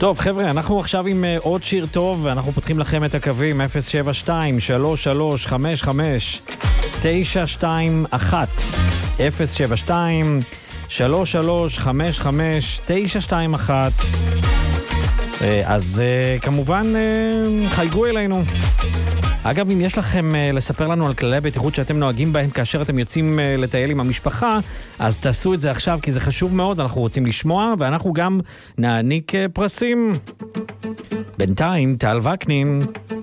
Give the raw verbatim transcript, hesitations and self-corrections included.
טוב חבר'ה, אנחנו עכשיו עם uh, עוד שיר טוב, ואנחנו פותחים לכם את הקווים אפס שבע שתיים שלוש שלוש חמש חמש תשע שתיים אחת אפס שבע שתיים שלוש שלוש חמש חמש תשע שתיים אחת. uh, אז uh, כמובן uh, חייגו אלינו. אגב, אם יש לכם uh, לספר לנו על כללי הבטיחות שאתם נוהגים בהם כאשר אתם יוצאים uh, לטייל עם המשפחה, אז תעשו את זה עכשיו, כי זה חשוב מאוד, אנחנו רוצים לשמוע, ואנחנו גם נעניק uh, פרסים. בינתיים, טל וקנין.